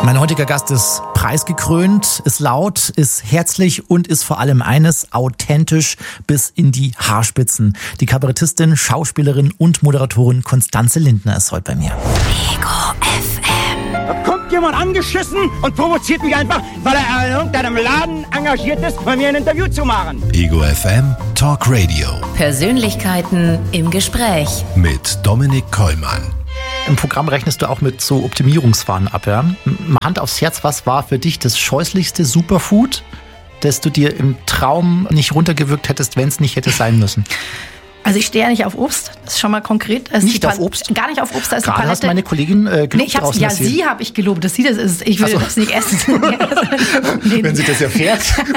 Mein heutiger Gast ist preisgekrönt, ist laut, ist herzlich und ist vor allem eines, authentisch bis in die Haarspitzen. Die Kabarettistin, Schauspielerin und Moderatorin Constanze Lindner ist heute bei mir. Ego FM. Da kommt jemand angeschissen und provoziert mich einfach, weil er in irgendeinem Laden engagiert ist, bei mir ein Interview zu machen. Ego FM Talk Radio. Persönlichkeiten im Gespräch. Mit Dominik Kollmann. Im Programm rechnest du auch mit so Optimierungswahn ab, ja? Hand aufs Herz, was war für dich das scheußlichste Superfood, das du dir im Traum nicht runtergewürgt hättest, wenn es nicht hätte sein müssen? Also ich stehe ja nicht auf Obst, das ist schon mal konkret. Nicht auf Obst? Gar nicht auf Obst, da ist Gerade eine Palette. hast meine Kollegin gelobt draußen. Ja, sie habe ich gelobt, dass sie das ist. Ich will das nicht essen. Wenn sie das erfährt.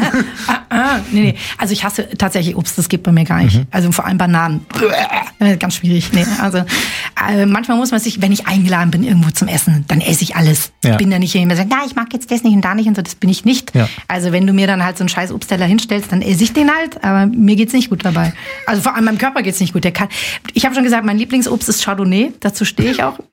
Nee. Also ich hasse tatsächlich Obst, das geht bei mir gar nicht. Also vor allem Bananen. Ganz schwierig. Nee. Also manchmal muss man sich, wenn ich eingeladen bin irgendwo zum Essen, dann esse ich alles. Ja. Ich bin da nicht jemand, der sagt, ich mag jetzt das nicht und da nicht und so, das bin ich nicht. Ja. Also wenn du mir dann halt so einen scheiß Obstteller hinstellst, dann esse ich den halt, aber mir geht's nicht gut dabei. Also vor allem meinem Körper geht's nicht gut. Ich habe schon gesagt, mein Lieblingsobst ist Chardonnay, dazu stehe ich auch.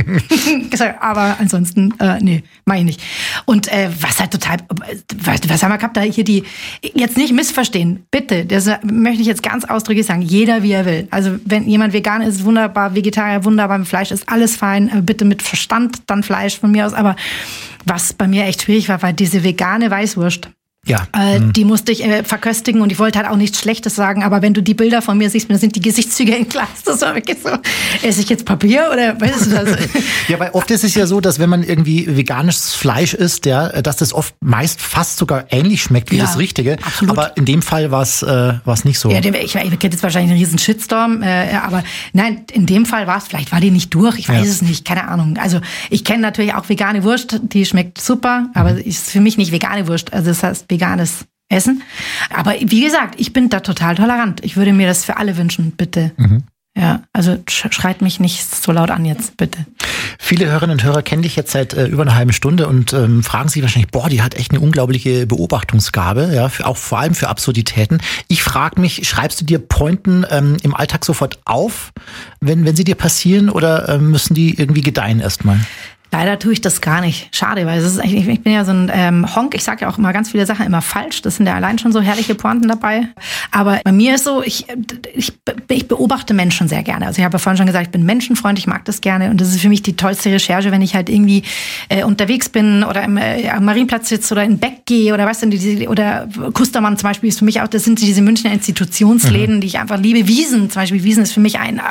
Aber ansonsten, nee, mache ich nicht. Und was halt total, was haben wir gehabt, da hier die, jetzt nicht missverstehen, bitte, das möchte ich jetzt ganz ausdrücklich sagen, jeder wie er will. Also wenn jemand vegan ist, wunderbar, Vegetarier, wunderbar, mit Fleisch ist alles fein, bitte mit Verstand, dann Fleisch von mir aus. Aber was bei mir echt schwierig war diese vegane Weißwurst. Ja. Die musste ich verköstigen und ich wollte halt auch nichts Schlechtes sagen, aber wenn du die Bilder von mir siehst, dann sind die Gesichtszüge in Glas. Das war wirklich so, esse ich jetzt Papier oder weißt du das? Ja, weil oft ist es ja so, dass wenn man irgendwie veganes Fleisch isst, ja, dass das oft meist fast sogar ähnlich schmeckt wie das Richtige. Absolut. Aber in dem Fall war es nicht so. Ja, ich kennt jetzt wahrscheinlich einen riesen Shitstorm, aber nein, in dem Fall war es, vielleicht war die nicht durch, ich weiß es nicht, keine Ahnung. Also ich kenne natürlich auch vegane Wurst, die schmeckt super, aber ist für mich nicht vegane Wurst, also das heißt veganes Essen. Aber wie gesagt, ich bin da total tolerant. Ich würde mir das für alle wünschen, bitte. Ja, also schreit mich nicht so laut an jetzt, bitte. Viele Hörerinnen und Hörer kennen dich jetzt seit über einer halben Stunde und fragen sich wahrscheinlich, die hat echt eine unglaubliche Beobachtungsgabe, ja, auch vor allem für Absurditäten. Ich frage mich, schreibst du dir Pointen im Alltag sofort auf, wenn sie dir passieren, oder müssen die irgendwie gedeihen erstmal? Leider tue ich das gar nicht. Schade, weil es ist eigentlich, ich bin ja so ein Honk. Ich sage ja auch immer ganz viele Sachen immer falsch. Das sind ja allein schon so herrliche Pointen dabei. Aber bei mir ist so, ich beobachte Menschen sehr gerne. Also ich habe ja vorhin schon gesagt, ich bin menschenfreundlich, ich mag das gerne. Und das ist für mich die tollste Recherche, wenn ich halt irgendwie unterwegs bin oder am Marienplatz sitze oder in Beck gehe oder was denn, oder Kustermann zum Beispiel ist für mich auch, das sind diese Münchner Institutionsläden, die ich einfach liebe. Wiesen zum Beispiel, Wiesen ist für mich ein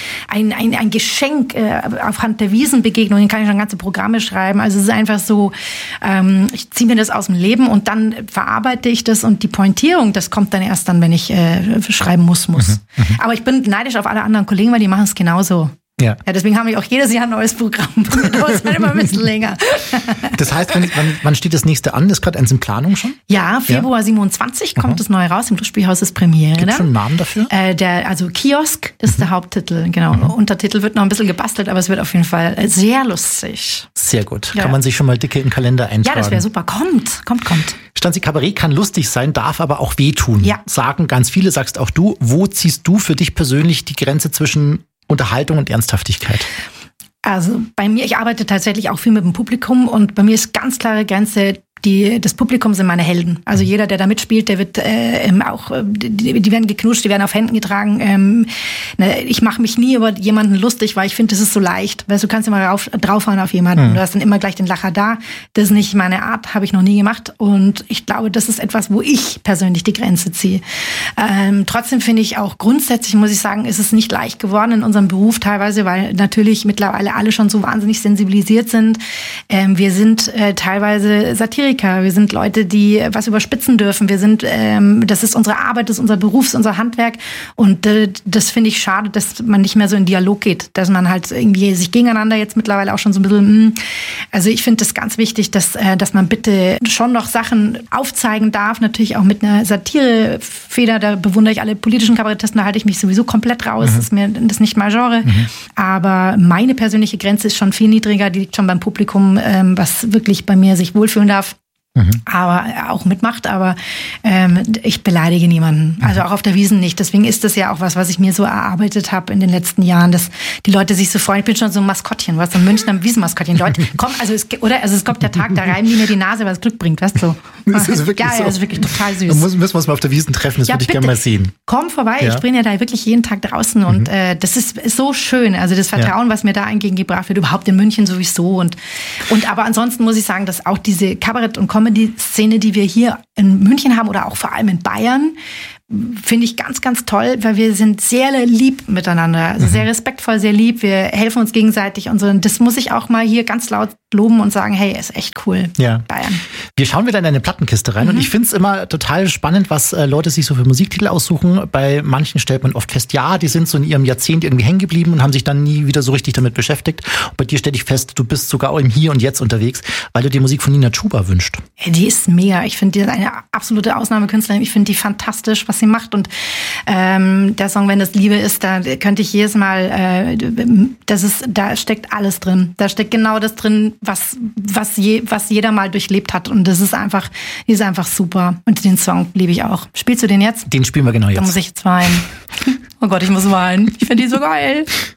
Geschenk. Aufhand der Wiesenbegegnungen kann ich schon ganze Programme schreiben. Also es ist einfach so, ich ziehe mir das aus dem Leben und dann verarbeite ich das und die Pointierung, das kommt dann erst dann, wenn ich schreiben muss. Aber ich bin neidisch auf alle anderen Kollegen, weil die machen es genauso. Ja, deswegen haben wir auch jedes Jahr ein neues Programm. Das dauert halt immer ein bisschen länger. Das heißt, wann steht das nächste an? Ist gerade eins in Planung schon? Ja, Februar 27 kommt das neue raus. Im Lustspielhaus ist Premiere. Gibt es schon einen Namen dafür? Also Kiosk ist der Haupttitel, genau. Untertitel wird noch ein bisschen gebastelt, aber es wird auf jeden Fall sehr lustig. Sehr gut. Ja. Kann man sich schon mal dicke in den Kalender eintragen. Ja, das wäre super. Kommt. Stanzi, Kabarett kann lustig sein, darf aber auch wehtun. Ja. Sagen ganz viele, sagst auch du. Wo ziehst du für dich persönlich die Grenze zwischen Unterhaltung und Ernsthaftigkeit? Also bei mir, ich arbeite tatsächlich auch viel mit dem Publikum und bei mir ist ganz klare Grenze, das Publikum sind meine Helden. Also jeder, der da mitspielt, der wird die werden geknutscht, die werden auf Händen getragen. Ich mache mich nie über jemanden lustig, weil ich finde, das ist so leicht. Weißt du, kannst immer draufhauen auf jemanden. Du hast dann immer gleich den Lacher da. Das ist nicht meine Art, habe ich noch nie gemacht. Und ich glaube, das ist etwas, wo ich persönlich die Grenze ziehe. Trotzdem finde ich auch grundsätzlich, muss ich sagen, ist es nicht leicht geworden in unserem Beruf teilweise, weil natürlich mittlerweile alle schon so wahnsinnig sensibilisiert sind. Wir sind teilweise Satiriker. Wir sind Leute, die was überspitzen dürfen. Wir sind, das ist unsere Arbeit, das ist unser Beruf, das ist unser Handwerk. Und das finde ich schade, dass man nicht mehr so in Dialog geht, dass man halt irgendwie sich gegeneinander jetzt mittlerweile auch schon so ein bisschen. Also ich finde das ganz wichtig, dass man bitte schon noch Sachen aufzeigen darf, natürlich auch mit einer Satirefeder. Da bewundere ich alle politischen Kabarettisten, da halte ich mich sowieso komplett raus. Das ist nicht mein Genre. Aber meine persönliche Grenze ist schon viel niedriger, die liegt schon beim Publikum, was wirklich bei mir sich wohlfühlen darf. aber auch mitmacht, aber ich beleidige niemanden. Also auch auf der Wiesn nicht. Deswegen ist das ja auch was ich mir so erarbeitet habe in den letzten Jahren, dass die Leute sich so freuen. Ich bin schon so ein Maskottchen, was in München am Wiesenmaskottchen. Leute, komm, es kommt der Tag, da reiben die mir die Nase, was Glück bringt, weißt du? Das ist wirklich so. Ja, das ist wirklich total süß. Dann müssen wir uns mal auf der Wiesn treffen, das würde ich gerne mal sehen. Komm vorbei, ich bin ja da wirklich jeden Tag draußen und das ist so schön. Also das Vertrauen, was mir da entgegengebracht wird, überhaupt in München sowieso. Und aber ansonsten muss ich sagen, dass auch diese Kabarett- und Comedy-Szene, die wir hier in München haben oder auch vor allem in Bayern, finde ich ganz, ganz toll, weil wir sind sehr lieb miteinander, also sehr respektvoll, sehr lieb. Wir helfen uns gegenseitig und so. Und das muss ich auch mal hier ganz laut loben und sagen, hey, ist echt cool, Bayern. Wir schauen wieder in eine Plattenkiste rein und ich finde es immer total spannend, was Leute sich so für Musiktitel aussuchen. Bei manchen stellt man oft fest, ja, die sind so in ihrem Jahrzehnt irgendwie hängen geblieben und haben sich dann nie wieder so richtig damit beschäftigt. Und bei dir stelle ich fest, du bist sogar auch im Hier und Jetzt unterwegs, weil du dir Musik von Nina Chuba wünscht. Die ist mega. Ich finde, die ist eine absolute Ausnahmekünstlerin. Ich finde die fantastisch, was sie macht. Und der Song Wenn das Liebe ist, da könnte ich jedes Mal, da steckt alles drin. Da steckt genau das drin, was jeder mal durchlebt hat. Und das ist einfach, die ist einfach super. Und den Song liebe ich auch. Spielst du den jetzt? Den spielen wir genau jetzt. Da muss ich jetzt weinen. Oh Gott, ich muss weinen. Ich finde die so geil.